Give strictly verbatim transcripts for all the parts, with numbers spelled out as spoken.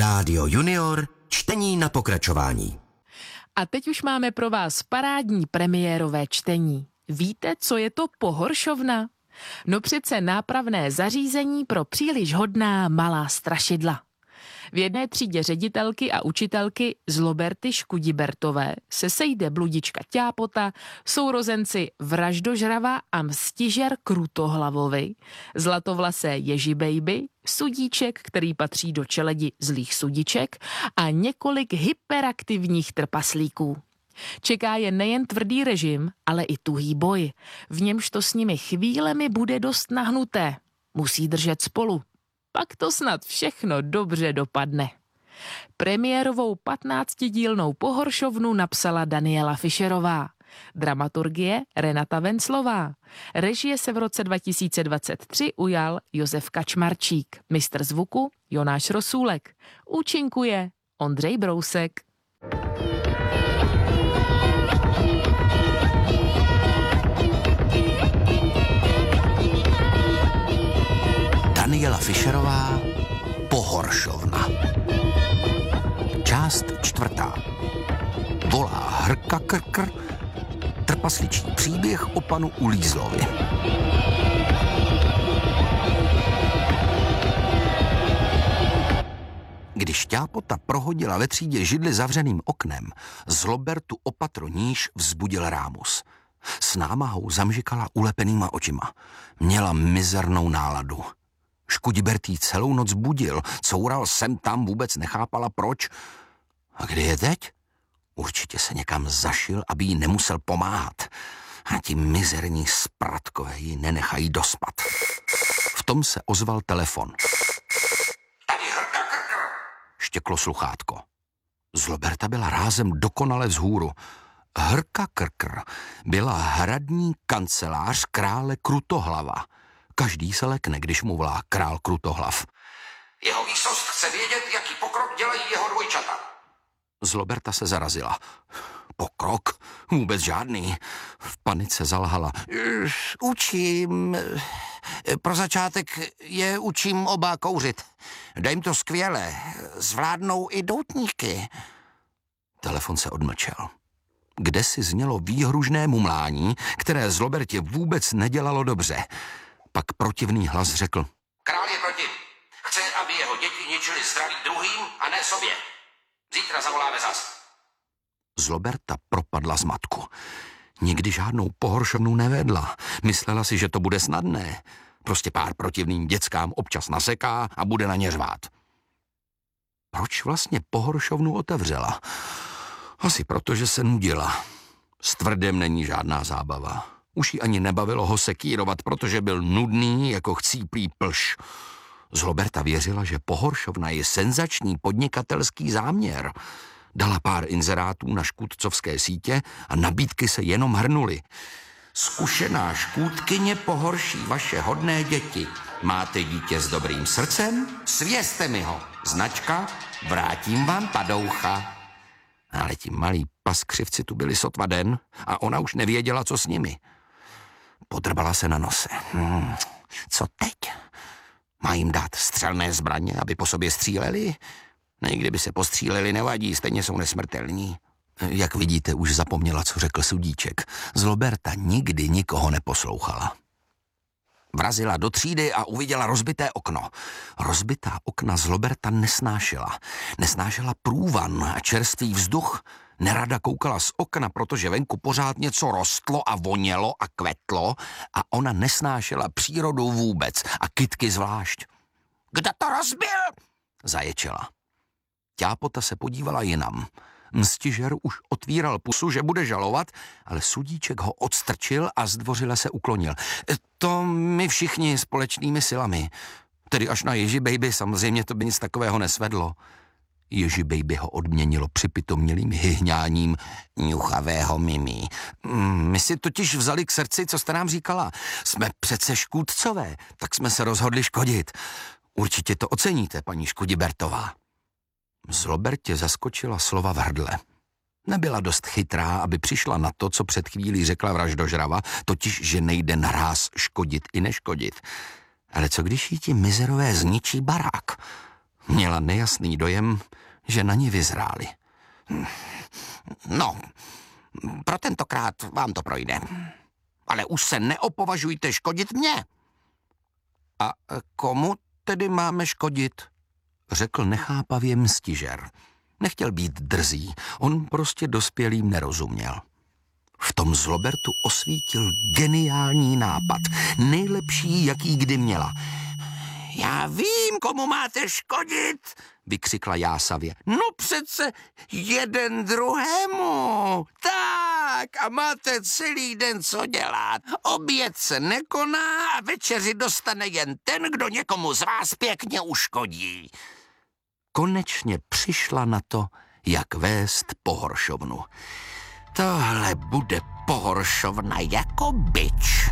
Rádio Junior, čtení na pokračování. A teď už máme pro vás parádní premiérové čtení. Víte, co je to pohoršovna? No přece nápravné zařízení pro příliš hodná malá strašidla. V jedné třídě ředitelky a učitelky Zloberty Škudibertové se sejde bludička Ťápota, sourozenci Vraždožrava a Mstižer Krutohlavovi, zlatovlasé Ježibejby, Sudíček, který patří do čeledi zlých sudiček, a několik hyperaktivních trpaslíků. Čeká je nejen tvrdý režim, ale i tuhý boj. V němž to s nimi chvílemi bude dost nahnuté. Musí držet spolu. Pak to snad všechno dobře dopadne. Premiérovou patnáctidílnou pohoršovnu napsala Daniela Fischerová. Dramaturgie Renata Venclová. Režie se v roce dva tisíce dvacet tři ujal Josef Kačmarčík. Mistr zvuku Jonáš Rosůlek. Účinkuje Ondřej Brousek. Daniela Fischerová, Pohoršovna. Část čtvrtá. Volá Hrka Krkr, trpasličí příběh o panu Ulízlovi. Když Ťápota prohodila ve třídě židli zavřeným oknem, Zlobertu opatro níž vzbudil rámus. S námahou zamžikala ulepenýma očima. Měla mizernou náladu. Škudibertý celou noc budil, coural sem tam, vůbec nechápala proč. A kde je teď? Určitě se někam zašil, aby jí nemusel pomáhat. A ti mizerní spratkové ji nenechají dospat. V tom se ozval telefon. Tady Hrka Krkr, štěklo sluchátko. Zloberta byla rázem dokonale vzhůru. Hrka Krkr byla hradní kancelář krále Krutohlava. Každý se lekne, když mu volá král Krutohlav. Jeho výsost chce vědět, jaký pokrok dělají jeho dvojčata. Zloberta se zarazila. Pokrok? Vůbec žádný. V panice zalhala. Učím. Pro začátek je učím oba kouřit. Dej jim to skvěle. Zvládnou i doutníky. Telefon se odmlčel. Kde si znělo výhružné mumlání, které Zlobertě vůbec nedělalo dobře. Pak protivný hlas řekl. Král je proti. Chce, aby jeho děti ničili zdraví druhým a ne sobě. Zítra zavoláme zas. Zloberta propadla zmatku. Nikdy žádnou pohoršovnu nevedla. Myslela si, že to bude snadné. Prostě pár protivným děckám občas naseká a bude na ně řvát. Proč vlastně pohoršovnu otevřela? Asi proto, že se nudila. S tvrdem není žádná zábava. Už jí ani nebavilo ho sekírovat, protože byl nudný jako chcíplý plš. Zloberta věřila, že pohoršovna je senzační podnikatelský záměr. Dala pár inzerátů na škůdcovské sítě a nabídky se jenom hrnuly. Zkušená škůdkyně pohorší vaše hodné děti. Máte dítě s dobrým srdcem? Svězte mi ho. Značka, vrátím vám padoucha. Ale ti malí paskřivci tu byli sotva den a ona už nevěděla, co s nimi. Podrbala se na nose. Hmm, co teď? Má jim dát střelné zbraně, aby po sobě stříleli? Ne, kdyby se postříleli, nevadí, stejně jsou nesmrtelní. Jak vidíte, už zapomněla, co řekl Sudíček. Zloberta nikdy nikoho neposlouchala. Vrazila do třídy a uviděla rozbité okno. Rozbitá okna Zloberta nesnášela. Nesnášela průvan a čerstvý vzduch. Nerada koukala z okna, protože venku pořád něco rostlo a vonělo a kvetlo a ona nesnášela přírodu vůbec a kytky zvlášť. Kdo to rozbil? Zaječela. Ťápota se podívala jinam. Mstižer už otvíral pusu, že bude žalovat, ale Sudíček ho odstrčil a zdvořile se uklonil. To my všichni společnými silami. Tedy až na Ježibejby, samozřejmě to by nic takového nesvedlo. Ježibejby ho odměnilo připitomnělým hyhňáním ňuchavého mimí. My si totiž vzali k srdci, co jste nám říkala. Jsme přece škůdcové, tak jsme se rozhodli škodit. Určitě to oceníte, paní Škudibertová. Zlobertě zaskočila slova v hrdle. Nebyla dost chytrá, aby přišla na to, co před chvílí řekla Vraždožrava, totiž, že nejde naráz škodit i neškodit. Ale co když jí ti mizerové zničí barák? Měla nejasný dojem, že na ní vyzráli. No, pro tentokrát vám to projde. Ale už se neopovažujte škodit mně. A komu tedy máme škodit? Řekl nechápavě mstižer. Nechtěl být drzý, on prostě dospělým nerozuměl. V tom Zlobertu osvítil geniální nápad, nejlepší, jaký kdy měla. Já vím, komu máte škodit, Vykřikla jásavě. no přece jeden druhému. Tak a máte celý den co dělat. Oběd se nekoná a večeři dostane jen ten, kdo někomu z vás pěkně uškodí. Konečně přišla na to, jak vést pohoršovnu. Tohle bude pohoršovna jako bič.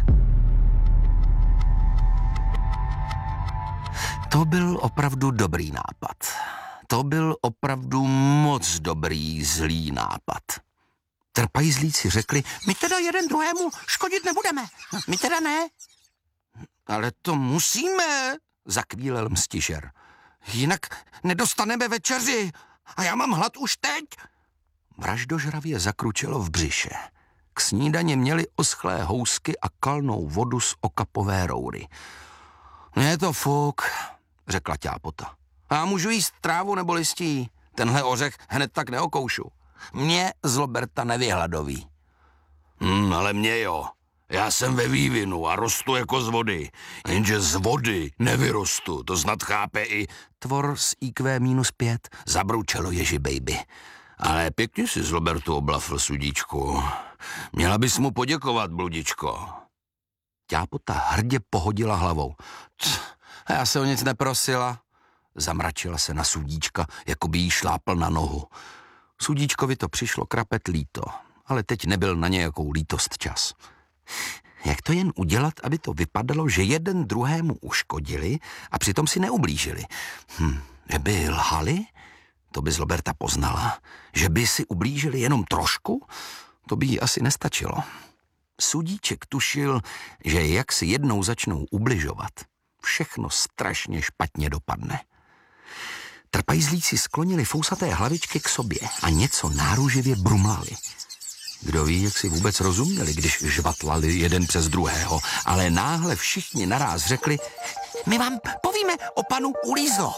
To byl opravdu dobrý nápad. To byl opravdu moc dobrý zlý nápad. Trpajzlíci řekli, My teda jeden druhému škodit nebudeme. My teda ne. ale to musíme, zakvílel mstižer. Jinak nedostaneme večeři. A já mám hlad už teď. Vraždožravě zakručelo v břiše. K snídani měli oschlé housky a kalnou vodu z okapové roury. Je to fuk, řekla ťápota. Já můžu jíst trávu nebo listí. Tenhle ořech hned tak neokoušu. Mě Zloberta nevyhladoví. Hmm, ale mě jo. Já jsem ve vývinu a rostu jako z vody. Jenže z vody nevyrostu, to snad chápe i... Tvor z í kvé minus pět, zabručelo Ježi baby. Ale pěkně si Zlobertu oblafl, sudíčku. Měla bys mu poděkovat, bludičko. Ťápota hrdě pohodila hlavou. Já se o nic neprosila. Zamračila se na sudíčka, jako by jí šlápl na nohu. Sudíčkovi to přišlo krapet líto, ale teď nebyl na nějakou lítost čas. Jak to jen udělat, aby to vypadalo, že jeden druhému uškodili a přitom si neublížili? Hm, že by lhali? To by Zloberta poznala. Že by si ublížili jenom trošku? To by jí asi nestačilo. Sudíček tušil, že jak si jednou začnou ubližovat, všechno strašně špatně dopadne. Trpajzlíci sklonili fousaté hlavičky k sobě a něco náruživě brumlali. Kdo ví, jak si vůbec rozuměli, když žvatlali jeden přes druhého, ale náhle všichni naráz řekli, My vám povíme o panu Ulízlo.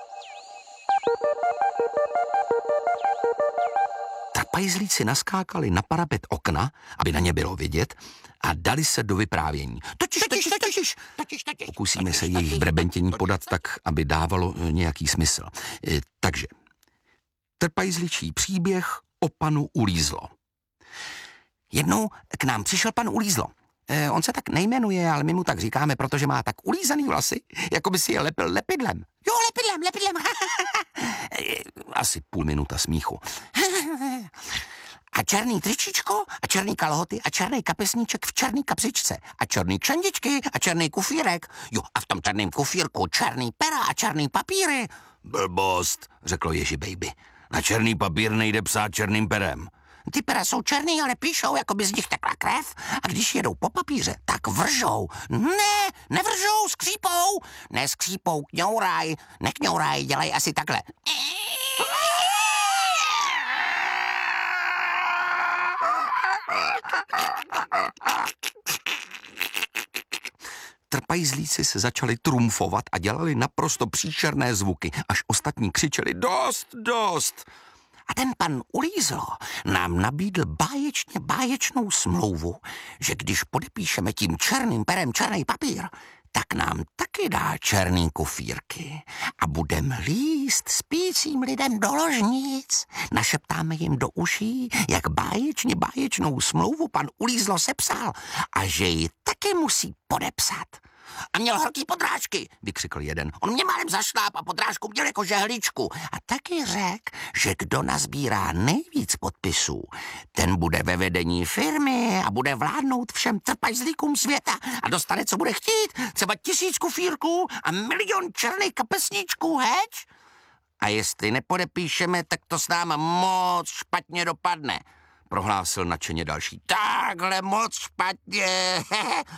Trpajzlíci naskákali na parapet okna, aby na ně bylo vidět, a dali se do vyprávění. Totiž, totiž, totiž, totiž, totiž. Pokusíme se jejich brebentění podat tak, aby dávalo e, nějaký smysl. E, takže, trpajzličí příběh o panu Ulízlo. Jednou k nám přišel pan Ulízlo. E, on se tak nejmenuje, ale my mu tak říkáme, protože má tak ulízaný vlasy, jako by si je lepil lepidlem. Jo, lepidlem, lepidlem. Asi půl minuta smíchu. A černý tričičko, a černý kalhoty, a černý kapesníček v černý kapsičce, a černý kšendičky, a černý kufírek. Jo, a v tom černém kufírku černý pera a černý papíry. Blbost, řeklo Ježi baby. Na černý papír nejde psát černým perem. Ty pera jsou černý, ale píšou, jako by z nich tekla krev. A když jedou po papíře, tak vržou. Ne, nevržou, skřípou. Ne, skřípou, kňouraj. Nekňouraj, dělej asi takhle. Trpajzlíci se začali trumfovat a dělali naprosto příšerné zvuky, až ostatní křičeli dost, dost. A ten pan Ulízlo nám nabídl báječně báječnou smlouvu, že když podepíšeme tím černým perem černý papír, tak nám taky dá černý kufírky a budeme líst spícím lidem do ložnic. Našeptáme jim do uší, jak báječně báječnou smlouvu pan Ulízlo sepsal a že ji taky musí podepsat. A měl horký podrážky, vykřikl jeden. On mě málem zašláp a podrážku měl jako žehličku. A taky řekl, že kdo nazbírá nejvíc podpisů, ten bude ve vedení firmy a bude vládnout všem trpajzlíkům světa a dostane, co bude chtít, třeba tisíc kufírků a milion černých kapesníčků, heč? A jestli nepodepíšeme, tak to s náma moc špatně dopadne, prohlásil nadšeně další. Takhle moc špatně.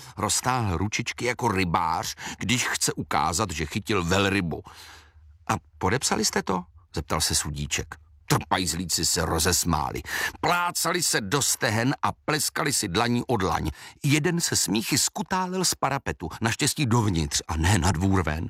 Roztáhl ručičky jako rybář, když chce ukázat, že chytil velrybu. A Podepsali jste to? Zeptal se Sudíček. Trpajzlíci se rozesmáli. Plácali se do stehen a pleskali si dlaní o dlaň. Jeden se smíchy skutálel z parapetu, naštěstí dovnitř a ne na dvůr ven.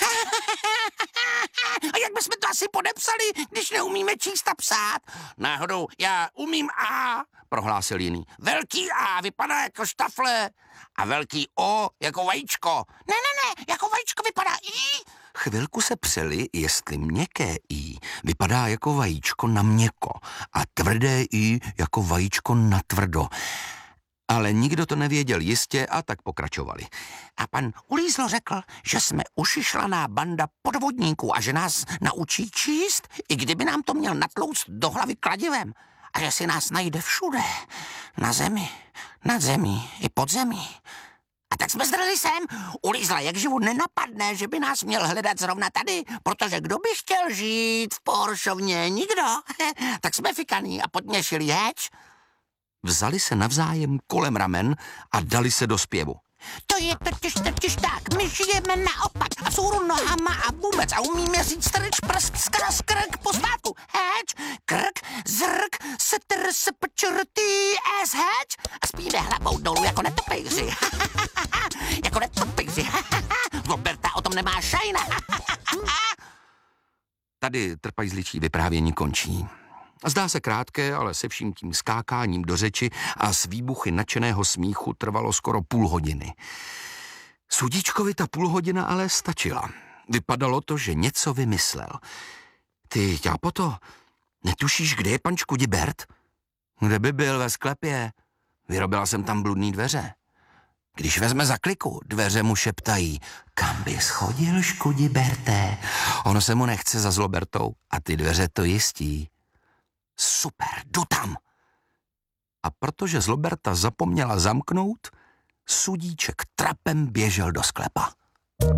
A jak bychom to asi podepsali, když neumíme číst a psát? Náhodou, já umím A, prohlásil jiný. Velký A vypadá jako štafle a velký O jako vajíčko. Ne, ne, ne, jako vajíčko vypadá I. Chvilku se přeli, jestli měkké I vypadá jako vajíčko na měko a tvrdé I jako vajíčko na tvrdo. Ale nikdo to nevěděl jistě a tak pokračovali. A pan Ulízlo řekl, že jsme ušišlaná banda podvodníků a že nás naučí číst, i kdyby nám to měl natlouct do hlavy kladivem. A že si nás najde všude. Na zemi, nad zemí i pod zemí. A tak jsme zdrhli sem. Ulízla, jak živu nenapadne, že by nás měl hledat zrovna tady, protože kdo by chtěl žít v Pohoršovně? Nikdo. Tak jsme fikaný a podměšili heč. Vzali se navzájem kolem ramen a dali se do zpěvu. To je totiž, totiž tak, my žijeme naopak a vzhůru nohama a vůbec a umíme říct trč, prsk, skras, krk, pospátku, heč, krk, zrk, setr, sepčrtý, es, heč a spíme hlavou dolů jako netopejři, jako netopejři, Roberta o tom nemá šajna. Tady trpajzličí vyprávění končí. Zdá se krátké, ale se vším tím skákáním do řeči a s výbuchy nadšeného smíchu trvalo skoro půl hodiny. Sudíčkovi ta půl hodina ale stačila. Vypadalo to, že něco vymyslel. Ty, ťápoto, netušíš, kde je pan Škudibert? Kde by byl? Ve sklepě. Vyrobila jsem tam bludný dveře. Když vezme za kliku, dveře mu šeptají, kam bys chodil, Škudiberte? Ono se mu nechce za Zlobertou a ty dveře to jistí. Super, jdu tam. A protože Zloberta zapomněla zamknout, Sudíček trapem běžel do sklepa.